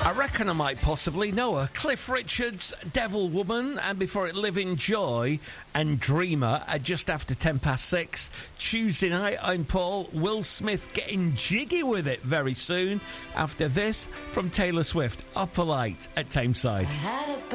I reckon I might possibly know her. Cliff Richard's Devil Woman, and before it, Living Joy and Dreamer at just after 6:10. Tuesday night, I'm Paul. Will Smith getting jiggy with it very soon. After this, from Taylor Swift, Upper Light at Tameside.